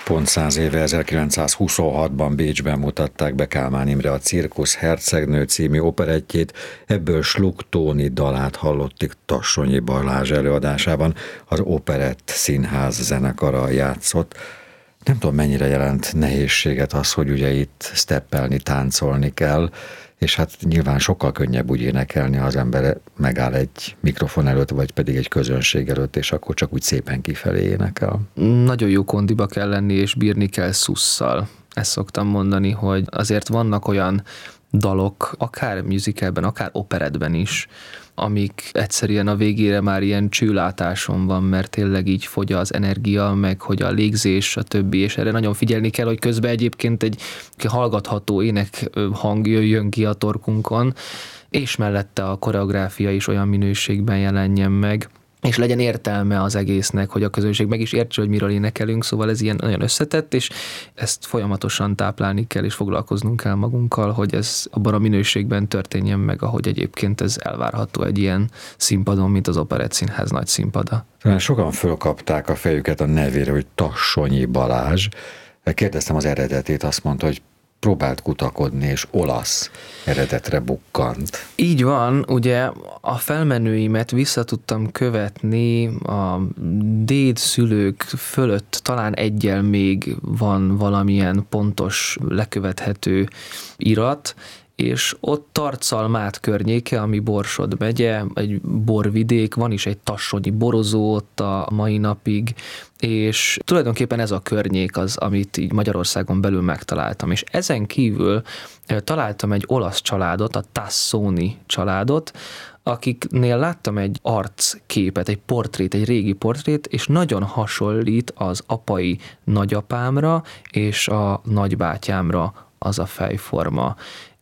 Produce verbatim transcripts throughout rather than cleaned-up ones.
Pont száz éve ezerkilencszázhuszonhatban Bécsben mutatták be Kálmán Imre a Cirkusz hercegnő című operettjét, ebből Sluk Tóni dalát hallottuk Tassonyi Balázs előadásában, az Operett Színház zenekara játszott. Nem tudom, mennyire jelent nehézséget az, hogy ugye itt steppelni, táncolni kell, és hát nyilván sokkal könnyebb úgy énekelni, ha az ember megáll egy mikrofon előtt, vagy pedig egy közönség előtt, és akkor csak úgy szépen kifelé énekel. Nagyon jó kondiba kell lenni, és bírni kell szusszal. Ezt szoktam mondani, hogy azért vannak olyan dalok, akár musicalben, akár operetben is, amik egyszerűen a végére már ilyen csőlátáson van, mert tényleg így fogy az energia, meg hogy a légzés, a többi, és erre nagyon figyelni kell, hogy közben egyébként egy hallgatható ének hang jöjjön ki a torkunkon, és mellette a koreográfia is olyan minőségben jelenjen meg, és legyen értelme az egésznek, hogy a közönség meg is értse, hogy miről énekelünk, szóval ez ilyen nagyon összetett, és ezt folyamatosan táplálni kell, és foglalkoznunk kell magunkkal, hogy ez abban a minőségben történjen meg, ahogy egyébként ez elvárható egy ilyen színpadon, mint az Operett Színház nagy színpada. Talán sokan fölkapták a fejüket a nevére, hogy Tassonyi Balázs. Kérdeztem az eredetét, azt mondta, hogy próbált kutakodni, és olasz eredetre bukkant. Így van, ugye a felmenőimet vissza tudtam követni, a dédszülők fölött talán eggyel még van valamilyen pontos, lekövethető irat, és ott Tarcalmát környéke, ami Borsod megye, egy borvidék, van is egy tassonyi borozó ott a mai napig, és tulajdonképpen ez a környék az, amit így Magyarországon belül megtaláltam. És ezen kívül találtam egy olasz családot, a Tassoni családot, akiknél láttam egy arcképet, egy portrét, egy régi portrét, és nagyon hasonlít az apai nagyapámra és a nagybátyámra az a fejforma.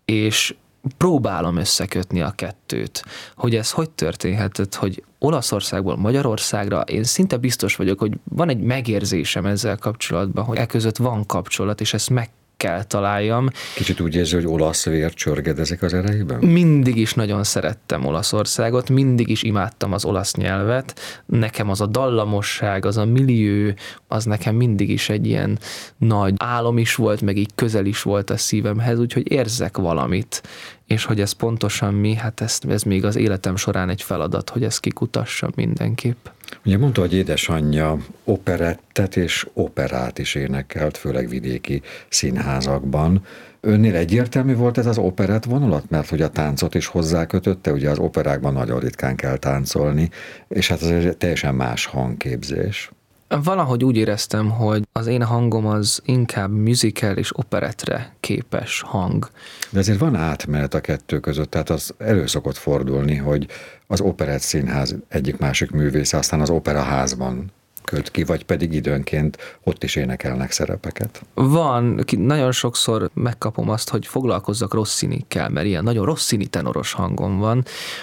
És próbálom összekötni a kettőt, hogy ez hogy történhetett, hogy Olaszországból Magyarországra, én szinte biztos vagyok, hogy van egy megérzésem ezzel kapcsolatban, hogy e között van kapcsolat, és ezt meg kell találjam. Kicsit úgy érzi, hogy olasz vér csörgedezik az erejében? Mindig is nagyon szerettem Olaszországot, mindig is imádtam az olasz nyelvet. Nekem az a dallamosság, az a millió, az nekem mindig is egy ilyen nagy álom is volt, meg így közel is volt a szívemhez, úgyhogy érzek valamit. És hogy ez pontosan mi, hát ez, ez még az életem során egy feladat, hogy ezt kikutassam mindenképp. Ugye mondta, hogy édesanyja operettet és operát is énekelt, főleg vidéki színházakban. Önnél egyértelmű volt ez az operett vonulat, mert hogy a táncot is hozzákötötte, ugye az operákban nagyon ritkán kell táncolni, és hát ez egy teljesen más hangképzés. Valahogy úgy éreztem, hogy az én hangom az inkább musical és operettre képes hang. De azért van átmenet a kettő között, tehát az elő szokott fordulni, hogy az Operett Színház egyik-másik művésze aztán az operaházban köt ki, vagy pedig időnként ott is énekelnek szerepeket. Van, nagyon sokszor megkapom azt, hogy foglalkozzak Rossinikkel, mert ilyen nagyon Rossini tenoros hangom van,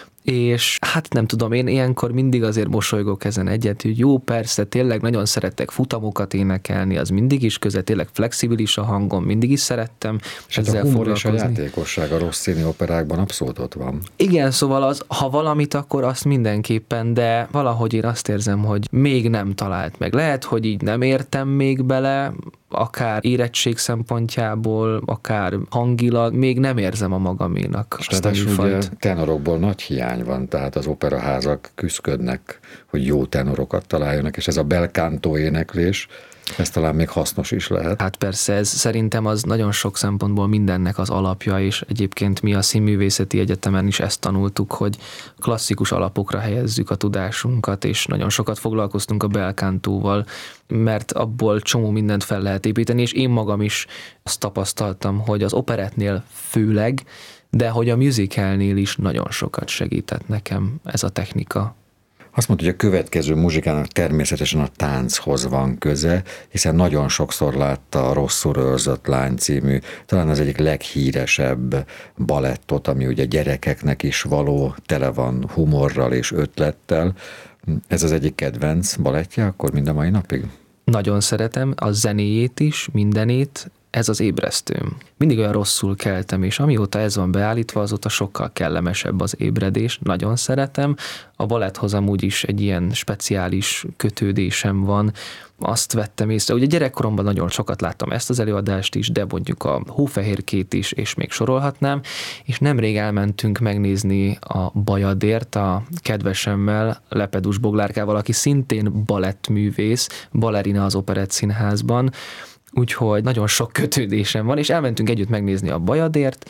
és hát nem tudom, én ilyenkor mindig azért mosolygok ezen egyet, hogy jó, persze, tényleg nagyon szeretek futamokat énekelni, az mindig is köze, tényleg flexibilis a hangom, mindig is szerettem és ezzel hát a humor és a játékosság a Rossini operákban abszolút ott van. Igen, szóval az, ha valamit, akkor azt mindenképpen, de valahogy én azt érzem, hogy még nem talált meg. Lehet, hogy így nem értem még bele, akár érettség szempontjából, akár hangilag, még nem érzem a magaménak. És ráadásul ugye tenorokból nagy hiány van, tehát az operaházak küszködnek, hogy jó tenorokat találjanak, és ez a bel canto éneklés, ez talán még hasznos is lehet. Hát persze, ez szerintem az nagyon sok szempontból mindennek az alapja, és egyébként mi a Színművészeti Egyetemen is ezt tanultuk, hogy klasszikus alapokra helyezzük a tudásunkat, és nagyon sokat foglalkoztunk a bel cantóval, mert abból csomó mindent fel lehet építeni, és én magam is azt tapasztaltam, hogy az operettnél főleg, de hogy a musicalnél is nagyon sokat segített nekem ez a technika. Azt mondta, hogy a következő muzsikának természetesen a tánchoz van köze, hiszen nagyon sokszor látta a Rosszul őrzött lány című, talán az egyik leghíresebb balettot, ami ugye gyerekeknek is való, tele van humorral és ötlettel. Ez az egyik kedvenc balettje akkor mind a mai napig? Nagyon szeretem a zenéjét is, mindenét, ez az ébresztőm. Mindig olyan rosszul keltem, és amióta ez van beállítva, azóta sokkal kellemesebb az ébredés. Nagyon szeretem. A baletthoz amúgy is egy ilyen speciális kötődésem van. Azt vettem észre, ugye gyerekkoromban nagyon sokat láttam ezt az előadást is, de mondjuk a Hófehérkét is, és még sorolhatnám, és nemrég elmentünk megnézni a Bajadért a kedvesemmel, Lepedus Boglárkával, aki szintén balettművész, balerina az Operett Színházban, úgyhogy nagyon sok kötődésem van, és elmentünk együtt megnézni a Bajadért,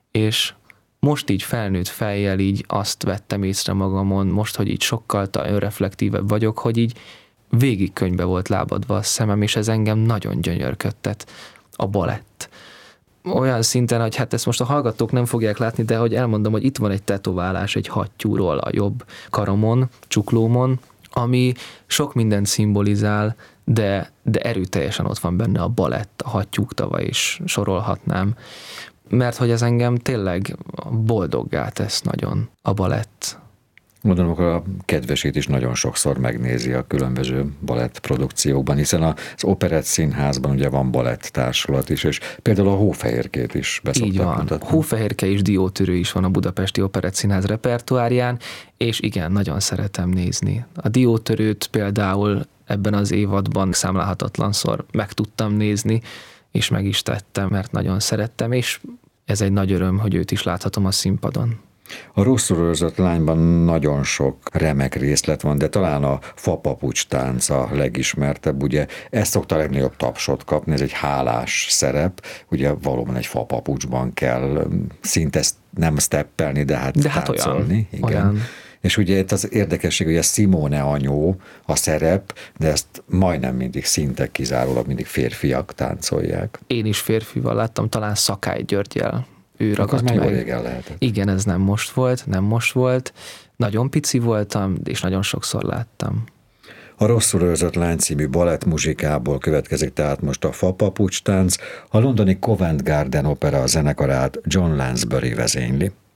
és most így felnőtt fejjel így azt vettem észre magamon, most, hogy így sokkal önreflektívebb vagyok, hogy így végig könyvbe volt lábadva a szemem, és ez engem nagyon gyönyörködtet, a balett. Olyan szinten, hogy hát ezt most a hallgatók nem fogják látni, de hogy elmondom, hogy itt van egy tetoválás egy hattyúról a jobb karomon, csuklómon, ami sok mindent szimbolizál, de, de erőteljesen ott van benne a balett, a hattyúktava, és sorolhatnám. Mert hogy ez engem tényleg boldoggá tesz nagyon, a balett. Gondolom, akkor a kedvesét is nagyon sokszor megnézi a különböző balett produkciókban, hiszen az Operett Színházban ugye van balett társulat is, és például a Hófehérkét is beszoktak Így van. mutatni. Hófehérke és diótörő is van a Budapesti Operett Színház repertoárján, és igen, nagyon szeretem nézni. A diótörőt például ebben az évadban számlálhatatlanszor meg tudtam nézni, és meg is tettem, mert nagyon szerettem, és ez egy nagy öröm, hogy őt is láthatom a színpadon. A Rosszul őrzött lányban nagyon sok remek részlet van, de talán a fapapucs tánc a legismertebb, ugye ezt szokta a legnagyobb tapsot kapni, ez egy hálás szerep, ugye valóban egy fapapucsban kell szinte nem steppelni, de hát de hát táncolni. Olyan, igen. olyan. És ugye itt az érdekesség, hogy a Simone anyó a szerep, de ezt majdnem mindig szinte kizárólag mindig férfiak táncolják. Én is férfival láttam, talán Szakály Györggyel. Ő ragadt meg. meg. Régen lehetett. Igen, ez nem most volt, nem most volt. Nagyon pici voltam, és nagyon sokszor láttam. A Rosszul őrzött lány című balettmuzsikából következik tehát most a Fapapucs tánc, a londoni Covent Garden Opera zenekarát John Lansbury vezényli.